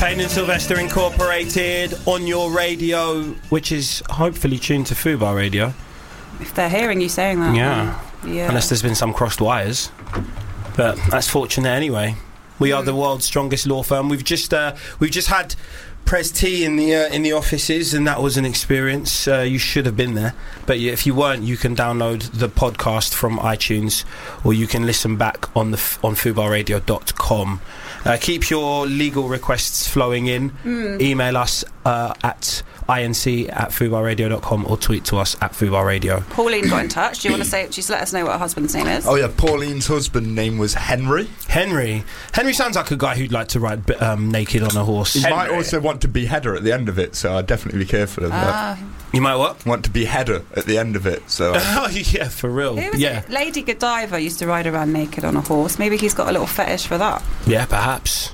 Kane and Sylvester Incorporated on your radio, which is hopefully tuned to Fubar Radio. If they're hearing you saying that. Yeah. Unless there's been some crossed wires. But that's fortunate anyway. We are the world's strongest law firm. We've just had Press T in the offices, and that was an experience. You should have been there, but if you weren't, you can download the podcast from iTunes, or you can listen back on fubarradio.com. Keep your legal requests flowing in. Email us at inc@fubarradio.com or tweet to us at fubarradio. Pauline got in touch. Do you want to say? Just let us know what her husband's name is. Oh yeah, Pauline's husband's name was Henry. Henry sounds like a guy who'd like to ride naked on a horse. He might also want to be header at the end of it, so I'd definitely be careful of that. You might what? Want to be header at the end of it, so... Oh yeah, for real. Who was it? Lady Godiva used to ride around naked on a horse. Maybe he's got a little fetish for that. Yeah, perhaps.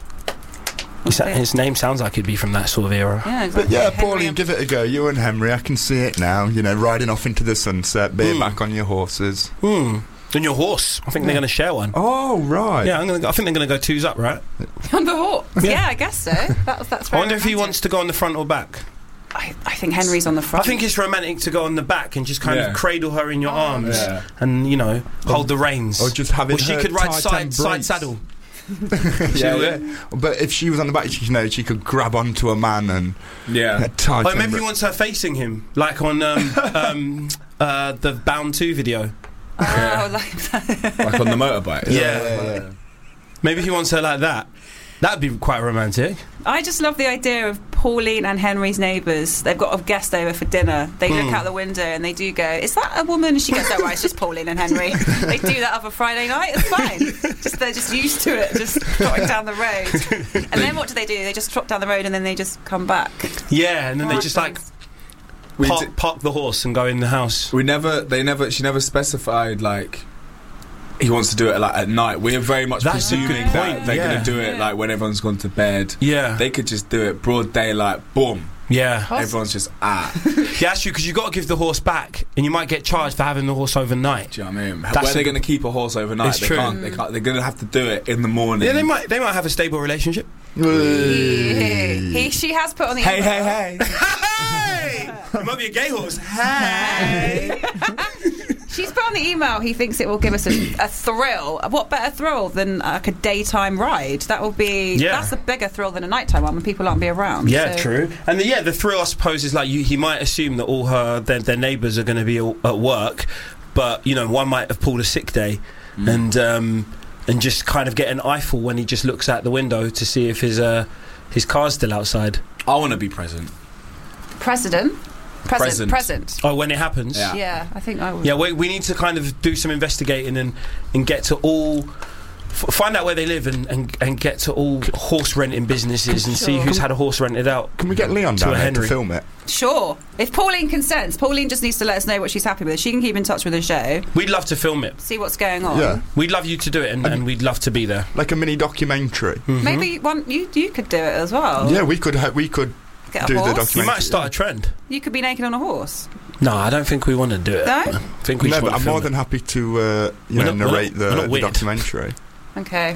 His name sounds like it'd be from that sort of era. Yeah, exactly. But yeah, Pauline, give it a go. You and Henry, I can see it now. You know, riding off into the sunset, being back on your horses. And your horse. I think they're going to share one. Oh, right. Yeah, I think they're going to go twos up, right? On the horse? Yeah, I guess so. That's I wonder romantic. if he wants to go on the front or back. I think Henry's on the front. I think it's romantic to go on the back and just kind of cradle her in your arms and, hold the reins. Or just having she her could ride tight side saddle. yeah. But if she was on the back, she could grab onto a man and Maybe he wants her facing him, like on the Bound 2 video. Like on the motorbike. Yeah. Maybe he wants her like that. That'd be quite romantic. I just love the idea of Pauline and Henry's neighbours. They've got a guest over for dinner. They look out the window and they do go, "Is that a woman?" And she goes, "Oh, right, it's just Pauline and Henry." They do that over Friday night. It's fine. They're just used to it, just trotting down the road. And then what do? They just trot down the road and then they just come back. Yeah, and then they just park the horse and go in the house. She never specified like he wants to do it like at night. We're very much presuming that they're going to do it like when everyone's gone to bed. Yeah, they could just do it broad daylight. Boom. Yeah, everyone's just Yeah, that's true, because you've got to give the horse back, and you might get charged for having the horse overnight. Do you know what I mean? Where are they going to keep a horse overnight? It's true. They can't. They're going to have to do it in the morning. Yeah, they might have a stable relationship. She has put on the hey. It might be a gay horse. Hey. She's put on the email, he thinks it will give us a thrill. What better thrill than like a daytime ride? That will be... Yeah. That's a bigger thrill than a nighttime one when people aren't be around. Yeah, true. And the thrill, I suppose, is like he might assume that all their neighbours are going to be at work, but, one might have pulled a sick day and just kind of get an eyeful when he just looks out the window to see if his car's still outside. I want to be present. Present. Oh, when it happens? Yeah, I think I would. Yeah, we need to kind of do some investigating and get to all... find out where they live and get to all horse renting businesses and see who's had a horse rented out. Can we get Leon down there to film it? Sure. If Pauline consents, Pauline just needs to let us know what she's happy with. She can keep in touch with the show. We'd love to film it. See what's going on. Yeah. We'd love you to do it and we'd love to be there. Like a mini documentary. Mm-hmm. Maybe you could do it as well. Yeah, we could Get a do horse. the documentary. You might start a trend. You could be naked on a horse. No, I don't think we want to do it. No? I think we should. I'm more than happy to narrate the documentary. Okay.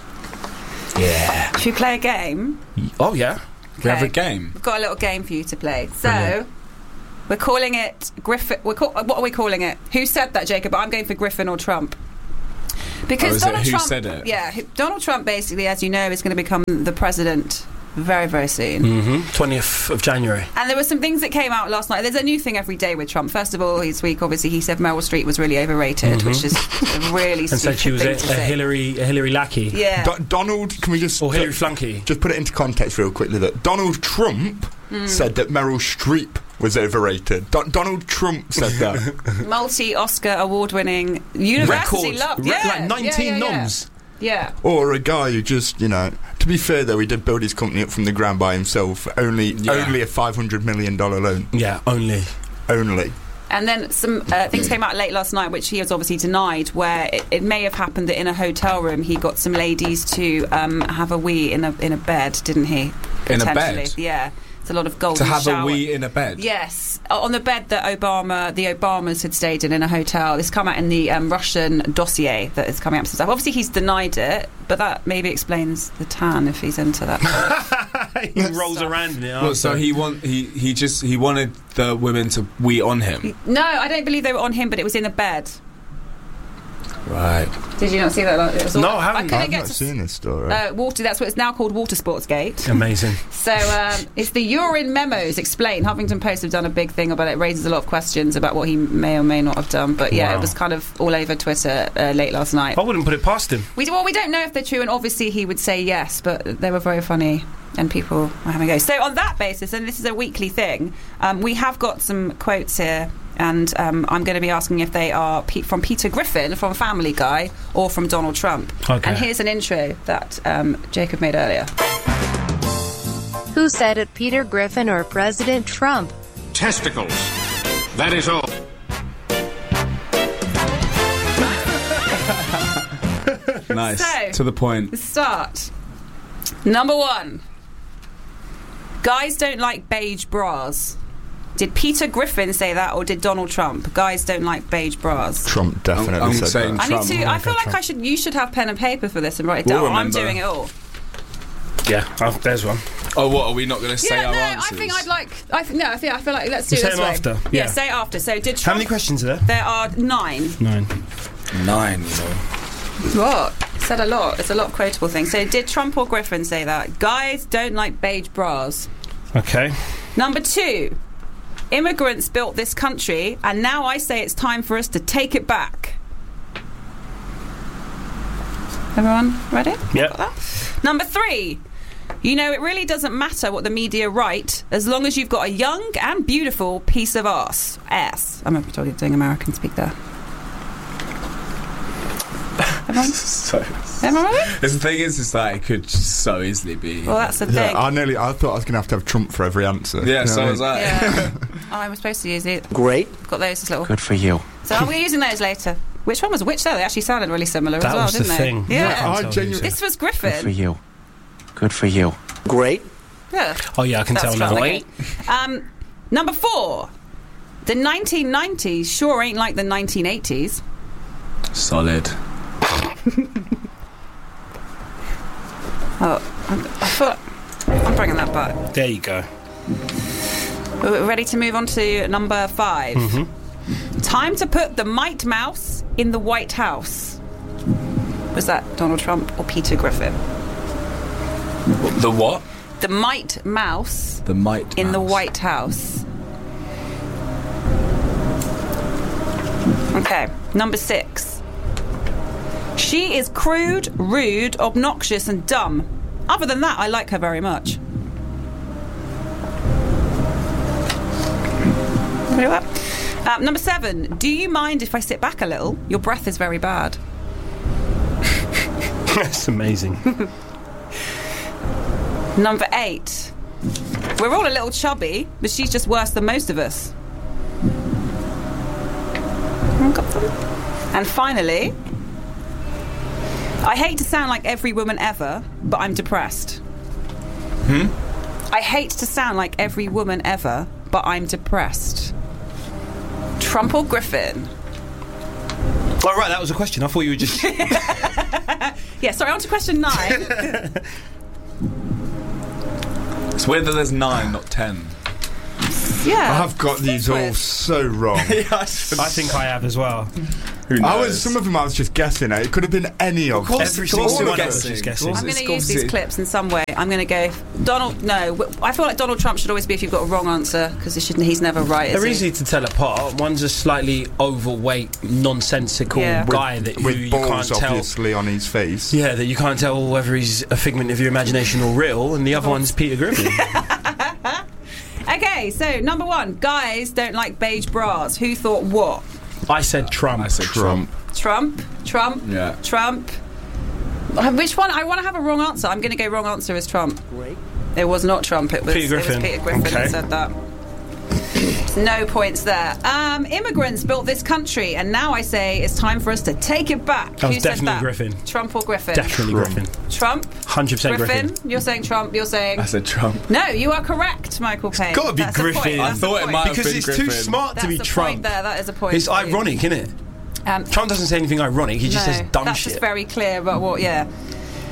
Yeah. Should we play a game? Oh, yeah. We have a game. We've got a little game for you to play. So, we're calling it Griffin... what are we calling it? Who said that, Jacob? I'm going for Griffin or Trump. Because Donald Trump... Who said it? Yeah, Donald Trump, basically, as you know, is going to become the president very, very soon. 20th of January. And there were some things that came out last night. There's a new thing every day with Trump. First of all, this week, obviously, he said Meryl Streep was really overrated, which is a really and said she was a Hillary lackey. Yeah. Donald, can we just... Or Hillary flunky. Just put it into context real quickly that Donald Trump said that Meryl Streep was overrated. Donald Trump said that. Multi-Oscar award-winning, university loved. Like 19 noms. Yeah. Or a guy who just, to be fair though, he did build his company up from the ground by himself. Only a $500 million loan. Yeah, only. And then some things came out late last night, which he has obviously denied, where it may have happened that in a hotel room he got some ladies to have a wee in a bed, didn't he? In a bed? Yeah. It's a lot of golden to have shower. a wee in a bed. Yes, on the bed that the Obamas had stayed in a hotel. This come out in the Russian dossier that is coming up. Obviously, he's denied it, but that maybe explains the tan if he's into that. he rolls around in it. Well, so he wanted the women to wee on him. No, I don't believe they were on him, but it was in a bed. Right. Did you not see that? It was all, No, I haven't. I've not seen this story. Water. That's what it's now called, Water Sports Gate. Amazing. So it's the urine memos explain. Huffington Post have done a big thing about it. It raises a lot of questions about what he may or may not have done. But yeah, Wow. it was kind of all over Twitter late last night. I wouldn't put it past him. We don't know if they're true, and obviously he would say yes, but they were very funny. And people were having a go. So on that basis, and this is a weekly thing, we have got some quotes here, and I'm going to be asking if they are from Peter Griffin from Family Guy or from Donald Trump. Okay. And here's an intro that Jacob made earlier. Who said it, Peter Griffin or President Trump? Testicles. That is all. Nice. So, to the point. The start. Number 1. Guys don't like beige bras. Did Peter Griffin say that, or did Donald Trump? Guys don't like beige bras. Trump definitely I'm said saying that. I need Trump. to. I feel like you should have pen and paper for this and write it We'll down. I'm remember. doing it all. Yeah, there's one. Oh, what, are we not going to say Yeah, our no. answers? I think I'd like. I feel like let's do Say this them way. after, Yeah, yeah. say after. So did How Trump? many questions are there? There are 9. 9. 9, you know. What? Said a lot. It's a lot of quotable things. So did Trump or Griffin say that? Guys don't like beige bras. Okay. Number 2. Immigrants built this country, and now I say it's time for us to take it back. Everyone ready? Yep. Got that? Number 3. You know, it really doesn't matter what the media write as long as you've got a young and beautiful piece of ass. I'm doing American speak there. Everyone? Everyone ready? The thing is, it's like it could so easily be. Well, that's the Yeah, thing. I thought I was going to have Trump for every answer. Yeah, You know so what I was mean? I. Yeah. Oh, I was supposed to use it. Great. Got those as little. Good for you. So I'm using those later. Which one was which though? They actually sounded really similar That as well, was the didn't they? thing. Yeah. I genuinely. This was Good for Griffin. you. Good for you. Great. Yeah. Oh, yeah, I can That's tell now. right. Number 4. The 1990s sure ain't like the 1980s. Solid. Oh, I thought I'm bringing that back. There you go. We're ready to move on to number 5. Mm-hmm. Time to put the Might Mouse in the White House. Was that Donald Trump or Peter Griffin? The what? The Might Mouse The Might in the Mouse. White House. Okay, number 6. She is crude, rude, obnoxious and dumb. Other than that, I like her very much. Very well. Number 7. Do you mind if I sit back a little? Your breath is very bad. That's amazing. Number 8. We're all a little chubby, but she's just worse than most of us. And finally, I hate to sound like every woman ever, but I'm depressed. I hate to sound like every woman ever, but I'm depressed. Trump or Griffin? Oh, right, that was a question. I thought you were just... Yeah, sorry, on to question 9. It's weird that there's 9, not 10. Yeah. I've got these all so wrong. I think I have as well. Who knows? Some of them I was just guessing at. It could have been any of them. Every Of single course one we're of us guessing. is guessing. Of I'm course. going to use these clips in some way. I'm going to go I feel like Donald Trump should always be if you've got a wrong answer, because he's never right, is They're he? easy to tell apart. One's a slightly overweight, nonsensical Yeah. guy that with you balls can't tell. obviously on his face. Yeah, that you can't tell whether he's a figment of your imagination or real, and the other one's Peter Griffin. Okay, so number 1, guys don't like beige bras. Who thought what? I said Trump. I said Trump. Trump? Yeah. Trump? Which one? I want to have a wrong answer. I'm going to go wrong answer is Trump. Great. It was not Trump. It was Peter Griffin. Peter Griffin Okay. that said that. No points there. Immigrants built this country, and now I say it's time for us to take it back. That was Who said definitely that? Griffin. Trump or Griffin? Definitely Trump. Griffin. Trump? 100% Griffin. You're saying Trump. You're saying... I said Trump. No, you are correct, Michael Payne. gotta be That's a Griffin. point. I That's a thought it point. might have Because been it's Griffin. too smart to That's be a Trump. point there. That is a point. It's for you. ironic, isn't it? Trump doesn't say anything ironic. He just says dumb that's shit. just very clear about what. Yeah.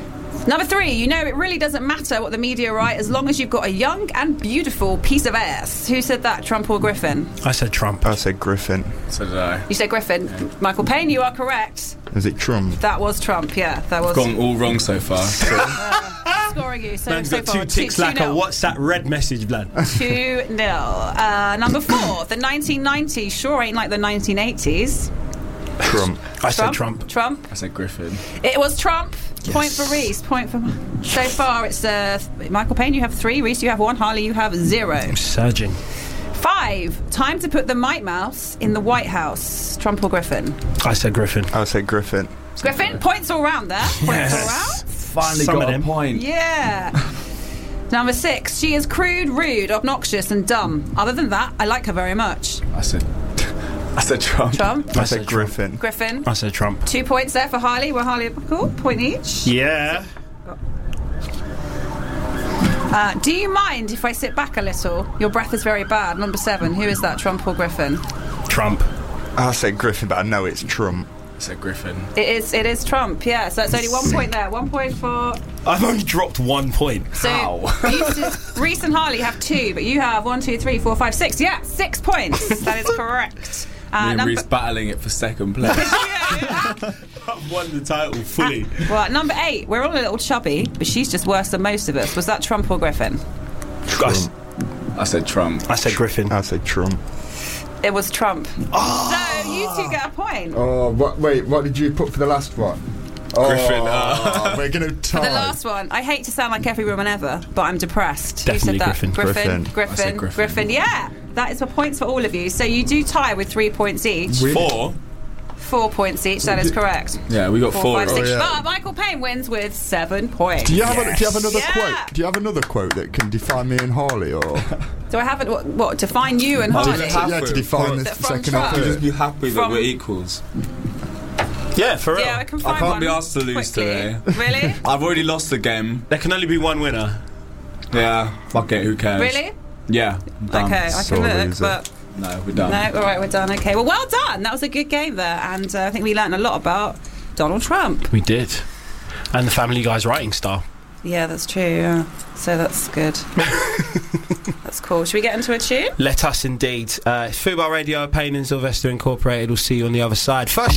Number 3, you know it really doesn't matter what the media write as long as you've got a young and beautiful piece of ass. Who said that, Trump or Griffin? I said Trump. I said Griffin. So did I. You said Griffin. Yeah. Michael Payne, you are correct. Is it Trump? That was Trump, yeah. That was Gone all wrong so far. scoring you. So Man's got far, 2 ticks like a 2-0. WhatsApp red message, blood. 2-0. Number 4, the 1990s sure ain't like the 1980s. Trump. I said Trump. Trump. I said Griffin. It was Trump. Yes. Point for Reese. Point for... So far, it's Michael Payne, you have 3. Reese, you have 1. Harley, you have 0. I'm surging. 5, time to put the Might Mouse in the White House. Trump or Griffin? I said Griffin. I said Griffin. Griffin, points all round there. Points all round. Finally Some got of a them. point. Yeah. Number 6, she is crude, rude, obnoxious and dumb. Other than that, I like her very much. I said Trump. Trump? I said Griffin. Griffin? I said Trump. 2 points there for Harley. Well, Harley, cool, point each. Yeah. Do you mind if I sit back a little? Your breath is very bad. Number 7, who is that, Trump or Griffin? Trump. I said Griffin, but I know it's Trump. I said Griffin. It is Trump, yeah. So that's only 1 point there. 1 point for... I've only dropped 1 point. So Reese and Harley have 2, but you have 1, 2, 3, 4, 5, 6. Yeah, 6 points. That is correct. Me and Reese battling it for second place. I've won the title fully. Well, number 8, we're all a little chubby, but she's just worse than most of us. Was that Trump or Griffin? Trump. I said Trump. I said Griffin. I said Trump. It was Trump. Oh. So you 2 get a point. Oh, wait, what did you put for the last one? Griffin. We're going to tie. For the last one, I hate to sound like every woman ever, but I'm depressed. Definitely Who said that? Griffin. Griffin. I said Griffin. Griffin. Yeah. That is for points for all of you. So you do tie with 3 points each. 4. 4 points each. That is correct. Yeah, we got 4, 4. 5, 6. yeah. But Michael Payne wins with 7 points. Do you have another Yeah. quote? Do you have another quote that can define me and Harley, or Do I have it? What define you and Harley? to define the From second Trump. half? You just be happy that From- we're equals. Yeah, for real. Yeah, I can find I can't one be asked to lose quickly. today. Really? I've already lost the game. There can only be one winner. Yeah, fuck it, who cares? Really? Yeah, I'm done. Okay, I Sore can look, loser. but No, we're done. no. All right, we're done. Okay, well done. That was a good game there, and I think we learned a lot about Donald Trump. We did. And the Family Guy's writing style. Yeah, that's true. Yeah. So that's good. That's cool. Should we get into a tune? Let us indeed. Football Radio, Payne and Sylvester Incorporated. We'll see you on the other side. First